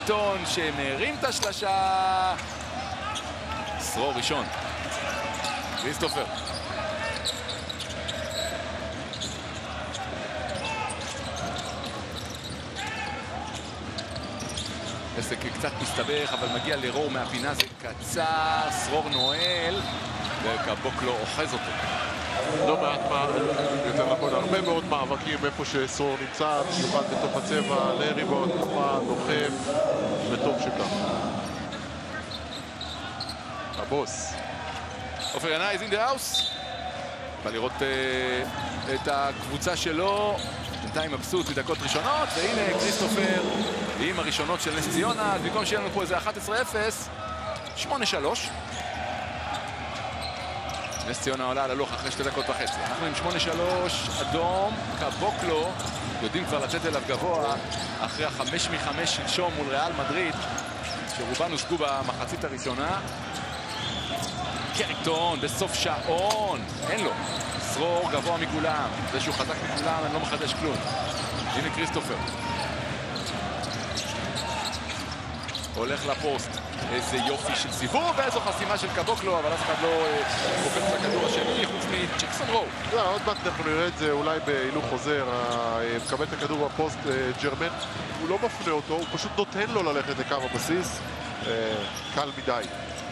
טון שמרים את השלשה. סרור ראשון. כריסטופר. עסק קצת מסתבך, אבל מגיע לרור מהפינה, זה קצר, סרור נועל, וקבוקלו אוחז אותו. לא מעט, יותר נכון, הרבה מאוד מאבקים איפה שסרור נמצא, במיוחד בתוך הצבע, לריבון, תנועה, דוחף, וטוב שכך. הבוס. עופר ינאי, is in the house. בא לראות את הקבוצה שלו, בינתיים מבסוט מדקות ראשונות, והנה כריסטופר עם הראשונות של נס ציונה, אז במקום שיהיה לנו פה איזה 11-0, 8-3. נס ציונה עולה על הלוח אחרי 2 דקות וחצי. אנחנו עם 8-3, אדום, קבוקלו, יודעים כבר לתת אליו גבוה, אחרי 5-5 שלשום מול ריאל מדריד, שרובן הושגו במחצית הראשונה. קריקטון בסוף שעון, אין לו. סרור גבוה מכולם, זה שהוא חזק מכולם, אני לא מחדש כלום. הנה כריסטופר. הולך לפוסט, איזה יופי של סיבוב, ואיזו חסימה של קבוקלו, אבל אף אחד לא קופץ לכדור השני, חוץ מצ'קסון רו. עוד מעט אנחנו נראה את זה אולי בהילוך חוזר, מקבל את הכדור בפוסט ג'רמן, הוא לא מפנה אותו, הוא פשוט נותן לו ללכת לקו הבסיס, קל מדי.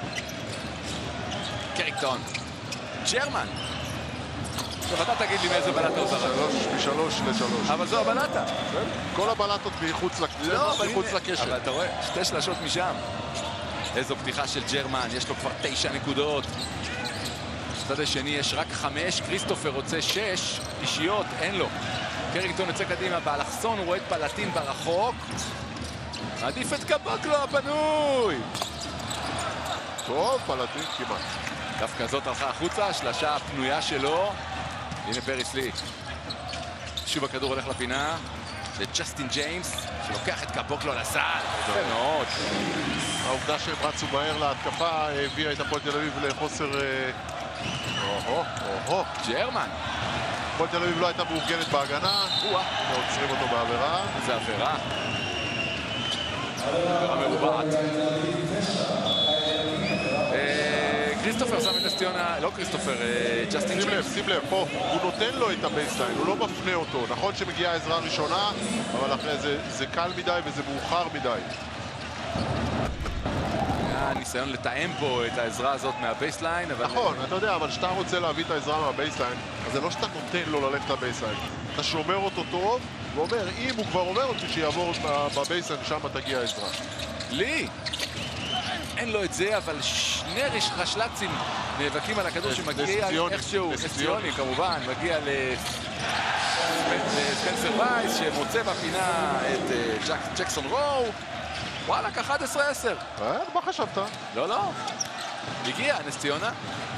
קריקטון, ג'רמן. טוב, אתה תגיד לי מאיזה בלטה הוא זרק. מ3 ל3. אבל זו הבלטה. כל הבלטות מחוץ לקשר. אבל אתה רואה, 2 שלשות משם. איזו פתיחה של ג'רמן, יש לו כבר 9 נקודות. בצד השני יש רק 5, כריסטופר רוצה 6 אישיות, אין לו. קריקטון יוצא קדימה, באלכסון הוא רואה את פלטין ברחוק. עדיף את קבוקלו הפנוי. טוב, פלטין כמעט. דווקא זאת הלכה החוצה, שלשה פנויה שלו. הנה פריס לי. שוב הכדור הולך לפינה. זה ג'סטין ג'יימס, שלוקח את קבוקלו לסל. יפה מאוד. העובדה שהם רצו מהר להתקפה הביאה את הפועל תל אביב לחוסר... ג'רמן. הפועל תל אביב לא הייתה מאורגנת בהגנה. ועוצרים אותו בעבירה. זה עבירה. עבירה מרובעת. כריסטופר שם את נס ציונה, לא כריסטופר, ג'סטין ג'יימס. שים לב, פה, הוא נותן לו את הבייסליין, הוא לא מפנה אותו. נכון שמגיעה עזרה ראשונה, אבל אחרי זה קל מדי וזה מאוחר מדי. היה ניסיון לתאם פה את העזרה הזאת מהבייסליין, אבל... נכון, אתה יודע, אבל כשאתה רוצה להביא את העזרה מהבייסליין, אז זה לא שאתה נותן לו ללכת לבייסליין. אתה שומר אותו טוב, ואומר, אם הוא כבר אומר אותי שיעבור בבייסליין, שם תגיע העזרה. לי! אין לו את זה, אבל 2 רשל"צים נאבקים על הכדור שמגיע איכשהו, נס ציוני כמובן, מגיע לספנסר וייס שמוצא בפינה את ג'קסון רו. וואלק, 11-10. מה חשבת? לא. הגיע נס ציונה.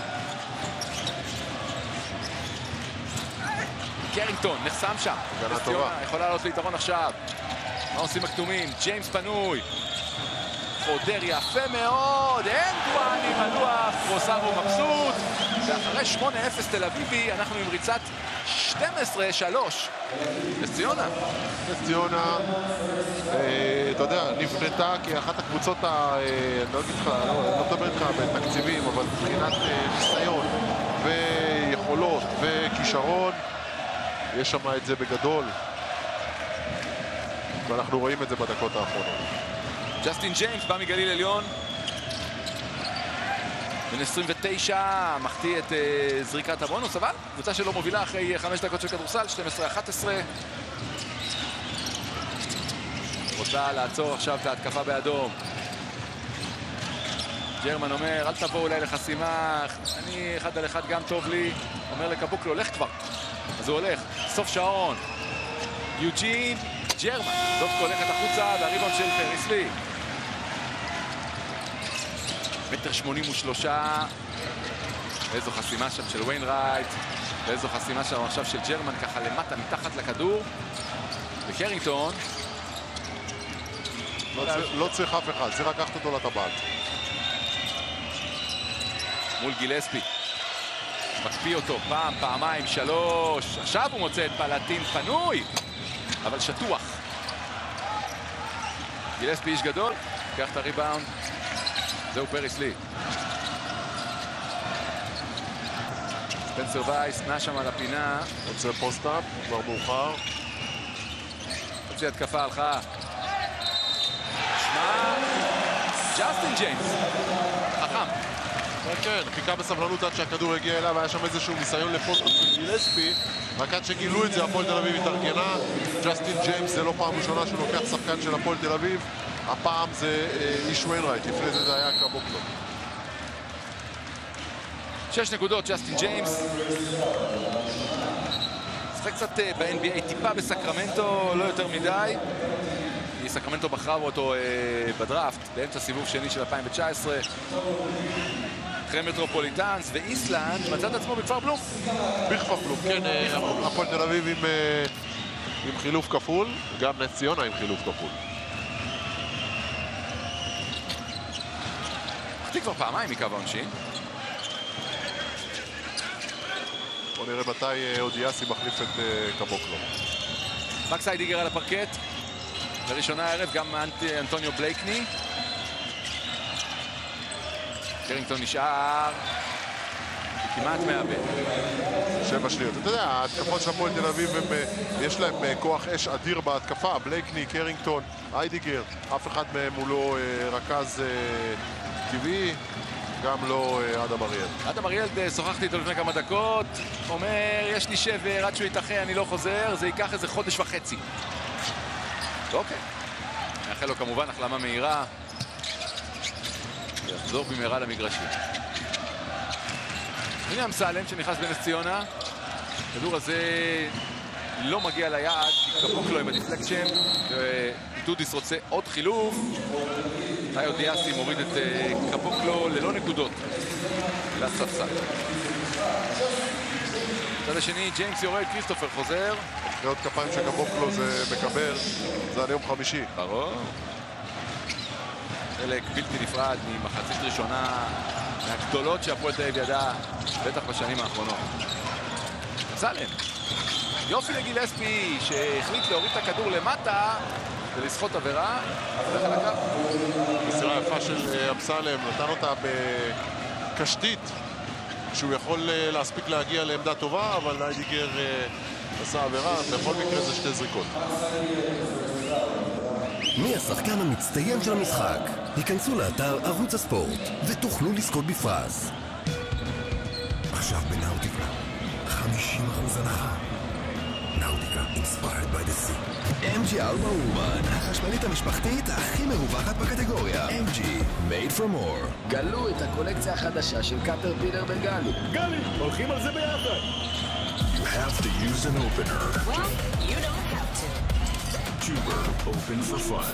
קרינגטון נחסם שם. נס ציונה יכולה לעלות ליתרון עכשיו. מה עושים הכתומים? ג'יימס פנוי. חודר יפה מאוד, אין דואני מלוח, רוסארו מבסוט, ואחרי 8-0 תל אביבי אנחנו עם ריצת 12-3. נס ציונה. נס ציונה, אתה יודע, נבנתה כאחת הקבוצות, אני לא אגיד לך, לא מדבר איתך בתקציבים, אבל מבחינת ניסיון ויכולות וכישרון, יש שם את זה בגדול, ואנחנו רואים את זה בדקות האחרונות. ג'סטין ג'יימס בא מגליל עליון, בן 29, מחטיא את זריקת הבונוס, אבל קבוצה שלו מובילה אחרי 5 דקות של כדורסל, 12-11. רוצה לעצור עכשיו את ההתקפה באדום. ג'רמן אומר, אל תבוא אולי לחסימה, אני 1 על 1 גם טוב לי. אומר לקבוקלו, הולך כבר. אז הוא הולך, סוף שעון. יוג'ין, ג'רמן, זאת הולכת החוצה, והריבון של פריס לי. 1.83 מטר. איזו חסימה שם של ויינרייט, ואיזו חסימה שם עכשיו של ג'רמן, ככה למטה, מתחת לכדור. וקרינגטון. לא צריך אף אחד, צריך לקחת אותו לטבעת. מול גילספי. מקפיא אותו פעם, פעמיים, 3. עכשיו הוא מוצא את פלטין פנוי, אבל שטוח. גילספי איש גדול, קח את הריבאונד. זהו פריס לי. ספנסר וייס נע שם על הפינה. רוצה פוסט-אפ, כבר מאוחר. חצי התקפה הלכה. שמע, ג'סטין ג'יימס. חכם. כן, חיכה בסבלנות עד שהכדור הגיע אליו, היה שם איזשהו ניסיון לפוסט-אפ של גילספי. רק עד שגילו את זה, הפועל תל אביב התארגנה. ג'סטין ג'יימס זה לא פעם ראשונה שהוא לוקח שחקן של הפועל תל אביב. הפעם זה איש ויינרייט, לפני זה היה קבוקלו. 6 נקודות, ג'סטין ג'יימס. שחק קצת ב-NBA, טיפה בסקרמנטו, לא יותר מדי. כי סקרמנטו בחרה אותו בדראפט, באמצע סיבוב שני של 2019. אחרי מטרופוליטנס ואיסלנד, מצא את עצמו בכפר בלום. בכפר בלום, כן, הפועל תל אביב עם חילוף כפול, גם נס ציונה עם חילוף כפול. מחטיא כבר פעמיים מקו העונשין. בוא נראה מתי אודיאסי מחליף את קבוקלו. מקס היידיגר על הפרקט. לראשונה הערב גם אנטוניו בלייקני. קרינגטון נשאר. כמעט מאבד. 7 שניות. אתה יודע, ההתקפות של הפועל תל אביב, יש להם כוח אש אדיר בהתקפה. בלייקני, קרינגטון, היידיגר. אף אחד מהם הוא לא רכז טבעי. גם לא אדם אריאל. אדם אריאל, שוחחתי איתו לפני כמה דקות, אומר, יש לי שבר, עד שהוא יתאחה, אני לא חוזר, זה ייקח איזה חודש וחצי. אוקיי. מאחל לו כמובן החלמה מהירה. יחזור במהרה למגרשים. הנה אמסלם שנכנס בנס ציונה. הכדור הזה לא מגיע ליעד, כי קבוקלו עם הדיפלקשן. איטודיס רוצה עוד חילוף. חי אודיאסי מוריד את קבוקלו ללא נקודות לספסל. בצד השני, ג'יימס יורד, כריסטופר חוזר. אחרי עוד כפיים שקבוקלו זה מקבל, זה על יום חמישי. ברור. חלק בלתי נפרד ממחצית ראשונה מהגדולות שהפועל תל אביב ידעה, בטח בשנים האחרונות. אמסלם. יופי לגילספי שהחליט להוריד את הכדור למטה ולסחוט עבירה. מסירה יפה של אמסלם, נתן אותה בקשתית שהוא יכול להספיק להגיע לעמדה טובה, אבל היידיגר עשה עבירה, בכל מקרה זה 2 זריקות. מי השחקן המצטיין של המשחק? היכנסו לאתר ערוץ הספורט ותוכלו לזכות בפרס. עכשיו בנאוטיקה 50% הנחה. נאוטיקה, inspired by the sea. MG אלבה אורבן, החשמלית המשפחתית הכי מרווחת בקטגוריה. MG, made from more. גלו את הקולקציה החדשה של קטרפילר בגלי. גלי, הולכים על זה ביחד. You have to use an opener. Well, you don't have to. Chuber, open for fun.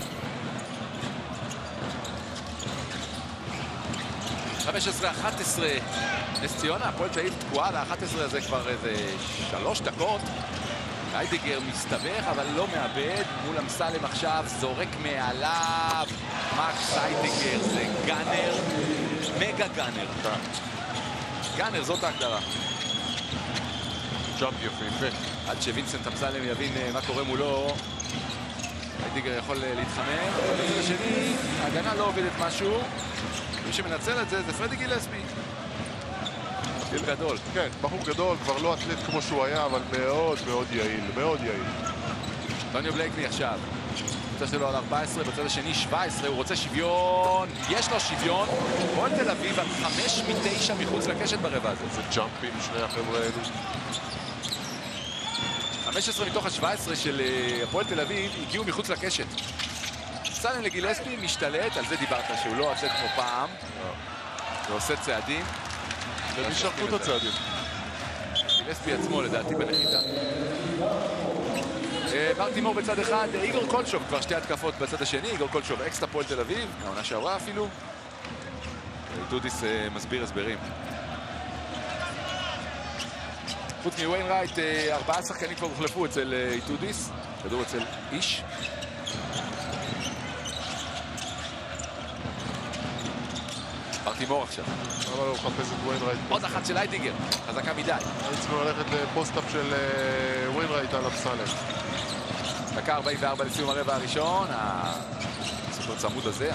15-11 נס ציונה, הפועל תל אביב תקועה ל-11 הזה כבר איזה 3 דקות. היידיגר מסתבך אבל לא מאבד, מול אמסלם עכשיו זורק מעליו. מקס היידיגר זה גאנר, מגה גאנר. גאנר, זאת ההגדרה. ג'אמפ יפה. עד שווינסנט אמסלם יבין מה קורה מולו, היידיגר יכול להתחמם. ובצד השני, ההגנה לא עובדת משהו. מי שמנצל את זה זה פרדי גילספי. בחור גדול. כן, בחור גדול, כבר לא אתלט כמו שהוא היה, אבל מאוד מאוד יעיל, מאוד יעיל. אנטוניו בלייקני עכשיו. בצד שלו על 14, בצד השני 17, הוא רוצה שוויון. יש לו שוויון. הפועל תל אביב על 5 מ-9 מחוץ לקשת ברבע הזה. זה ג'אמפים, שני החבר'ה האלו. 15 מתוך ה-17 של הפועל תל אביב הגיעו מחוץ לקשת. סלם לגילספי משתלט, על זה דיברת, שהוא לא עושה כמו פעם. ועושה צעדים. ומי שרקו את הצעדים? גילספי עצמו לדעתי בנחיתה. בר תימור בצד אחד, איגור קולשוב כבר 2 התקפות בצד השני. איגור קולשוב אקס הפועל תל אביב, העונה שעברה אפילו. דודיס מסביר הסברים. חוץ מוויינרייט, 4 שחקנים כבר הוחלפו אצל איטודיס. כדור אצל איש. בר תימור עכשיו. אבל הוא מחפש את וויינרייט. עוד אחת של היידיגר, חזקה מדי. צריכים ללכת לפוסט-אפ של וויינרייט על אמסלם. דקה 44 לסיום הרבע הראשון. הצמוד הזה,